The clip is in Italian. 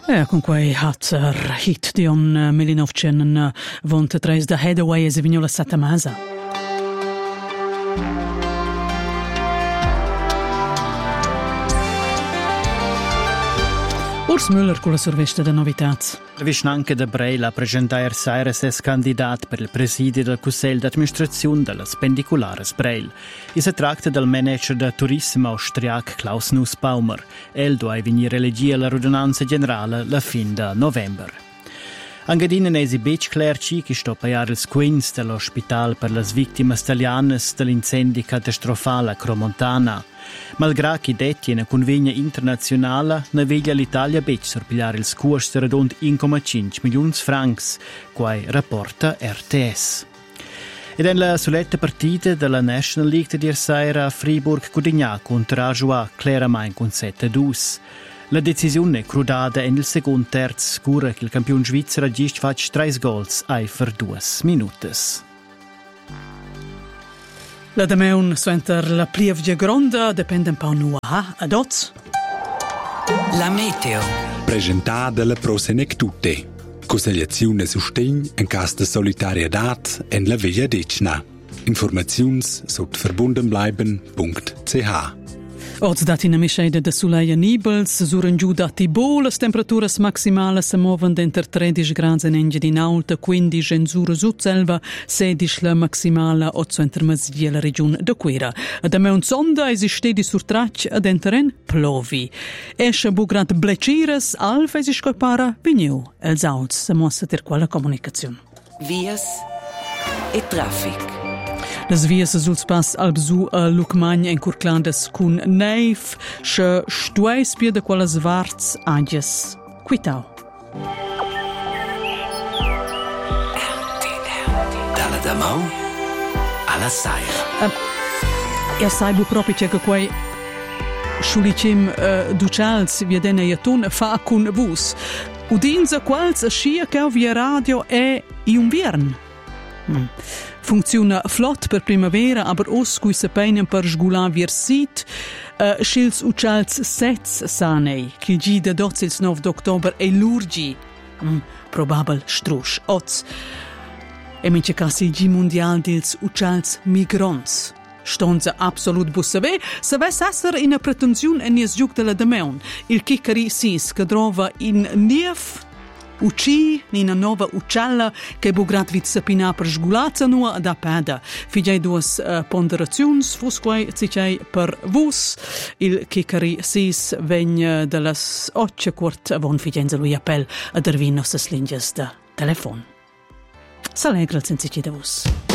Con quei hatzer hit di on 1923 da Hathaway e Vignola Sattamasa. Urs Müller con la sorvesta da novità. Visnanche de Breil a presentare Saires candidat per il presidio del Consiglio d'amministrazione della Spendiculares Breil. Si tratta del manager del turismo austriac Klaus Nussbaumer. El doit venire elegir alla radunanza generale la fin de novembre. Angadina nesi bec clar ci che sto paiare il squins dell'ospital per le vittime italiane dell'incendio catastrofale a Cromontana. Malgrado che detti una convegna internazionale, ne veglia l'Italia bec sorpigliare il scurs di rond 1,5 milioni francs, quai rapporta RTS. Ed in la soletta partita della National League di Ersaira a Fribourg-Codignac contro Ajoie, chiaramente con 7-2. La decisione è crudata nel secondo terzo, scura che il campione svizzero agisce faccia 3 gols ai per 2 minuti. La Dameun suenter la plievgia gronda dipende un po' nuova ad oz. La meteo. Presentata la Prosenectute. Consigliazione e sostegno in caso di solidarietà en la Via Decna. Informazioni sotto verbundenbleiben.ch. Oggi dati una miscela da Suleia Nibels, suren giù dati bo, le temperature maximali si muovono entre 13 gradi in Engadin Alta, 15 in Zura Sudselva, 16 la maximale, 8 in Termazia, la regione de Quera. Da me un sonda esiste sur traccia ad enteren plovi. Esce bugrat blecires, alfa si scopara, vignu, els auts, se mossa ter quella comunicazione. Vias e traffic. Las vias sul spas al bzu a Lucmagna in Curclandes cun neif, sche stueis pia de quelles varts agies. Quitau. Dalla Damau alla Saira. Saibu proprio che quei sciulicim ducals via dene iatun fa cun bus. Udinza quals scia che via radio è inviern. Funziona flott per primavera, aber os cui se peinen per sgular vir sit, schils uccials sets sanei, che gi da 9 d'october e l'urgi, probabel strusch, oz. E mince casi gi mondial dils uccials migrants. Stonza absolut bussave, se ves esser in a pretensiun en nies giug della Dameun, il chiccari sis che trova in nief, ucci nina nova uccella che bugrat vit sapina per sgulazza nua da peda. Figiai duas ponderaziuns, fusquai zicei per vus. Il chiccari sis vegn de las 8:15 avon figenza lui appel a dervin nostras linges da telefon. S'alegra il senzici de vus.